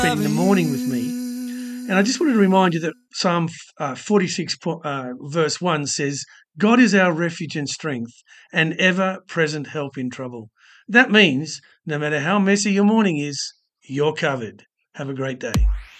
spending the morning with me. And I just wanted to remind you that Psalm 46, verse 1 says, God is our refuge and strength, and ever-present help in trouble. That means no matter how messy your morning is, you're covered. Have a great day.